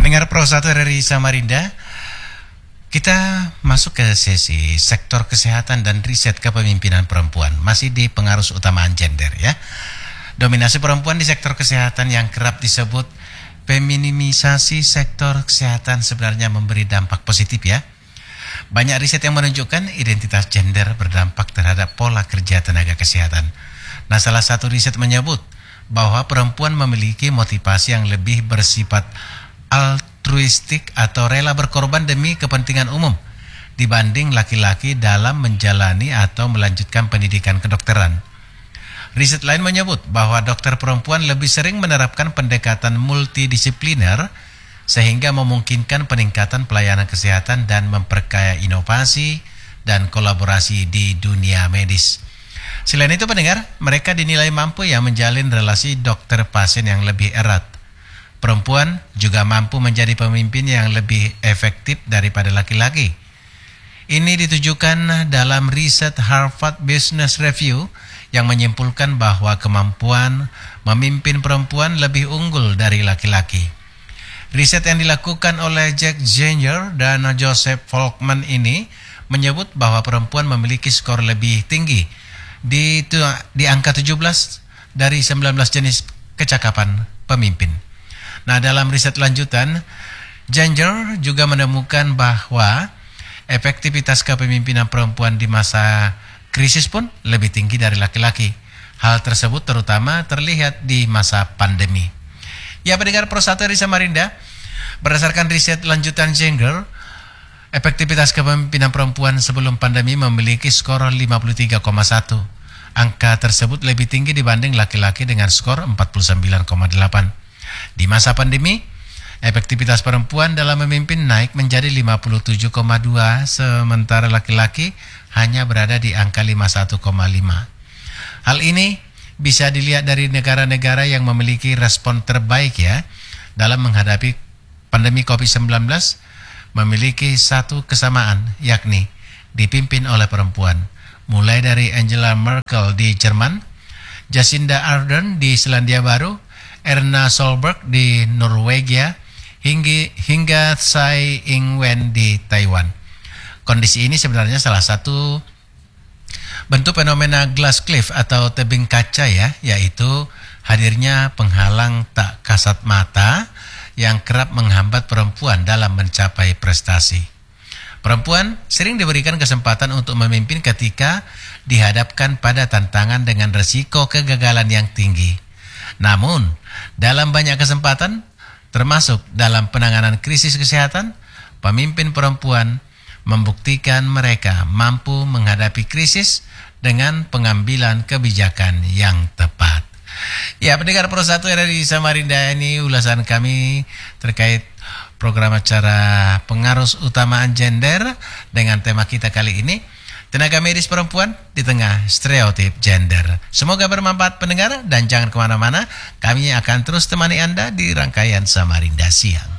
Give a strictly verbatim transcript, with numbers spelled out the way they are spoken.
Pendengar Pro satu R R I Samarinda, kita masuk ke sesi sektor kesehatan dan riset kepemimpinan perempuan, masih di pengaruh utamaan gender ya. Dominasi perempuan di sektor kesehatan yang kerap disebut feminimisasi sektor kesehatan sebenarnya memberi dampak positif ya. Banyak riset yang menunjukkan identitas gender berdampak terhadap pola kerja tenaga kesehatan. Nah, salah satu riset menyebut bahwa perempuan memiliki motivasi yang lebih bersifat altruistik atau rela berkorban demi kepentingan umum dibanding laki-laki dalam menjalani atau melanjutkan pendidikan kedokteran. Riset lain menyebut bahwa dokter perempuan lebih sering menerapkan pendekatan multidisipliner sehingga memungkinkan peningkatan pelayanan kesehatan dan memperkaya inovasi dan kolaborasi di dunia medis. Selain itu pendengar, mereka dinilai mampu yang menjalin relasi dokter pasien yang lebih erat. Perempuan juga mampu menjadi pemimpin yang lebih efektif daripada laki-laki. Ini ditujukan dalam riset Harvard Business Review yang menyimpulkan bahwa kemampuan memimpin perempuan lebih unggul dari laki-laki. Riset yang dilakukan oleh Jack Zenger dan Joseph Folkman ini menyebut bahwa perempuan memiliki skor lebih tinggi di, di angka tujuh belas dari sembilan belas jenis kecakapan pemimpin. Nah, dalam riset lanjutan, Zenger juga menemukan bahwa efektivitas kepemimpinan perempuan di masa krisis pun lebih tinggi dari laki-laki. Hal tersebut terutama terlihat di masa pandemi. Ya, pendengar Pro satu R R I Samarinda, berdasarkan riset lanjutan Zenger, efektivitas kepemimpinan perempuan sebelum pandemi memiliki skor lima puluh tiga koma satu. Angka tersebut lebih tinggi dibanding laki-laki dengan skor empat puluh sembilan koma delapan. Di masa pandemi, efektivitas perempuan dalam memimpin naik menjadi lima puluh tujuh koma dua, sementara laki-laki hanya berada di angka lima puluh satu koma lima. Hal ini bisa dilihat dari negara-negara yang memiliki respon terbaik ya dalam menghadapi pandemi covid sembilan belas, memiliki satu kesamaan, yakni dipimpin oleh perempuan. Mulai dari Angela Merkel di Jerman, Jacinda Ardern di Selandia Baru, Erna Solberg di Norwegia, hingga, hingga Tsai Ing-wen di Taiwan. Kondisi ini sebenarnya salah satu bentuk fenomena glass cliff atau tebing kaca ya, yaitu hadirnya penghalang tak kasat mata yang kerap menghambat perempuan dalam mencapai prestasi. Perempuan sering diberikan kesempatan untuk memimpin ketika dihadapkan pada tantangan dengan risiko kegagalan yang tinggi. Namun, dalam banyak kesempatan, termasuk dalam penanganan krisis kesehatan, pemimpin perempuan membuktikan mereka mampu menghadapi krisis dengan pengambilan kebijakan yang tepat. Ya, pendengar Pro satu R R I Samarinda, ini ulasan kami terkait program acara pengaruh utamaan gender dengan tema kita kali ini, tenaga medis perempuan di tengah stereotip gender. Semoga bermanfaat pendengar dan jangan kemana-mana, kami akan terus temani Anda di rangkaian Samarinda Siang.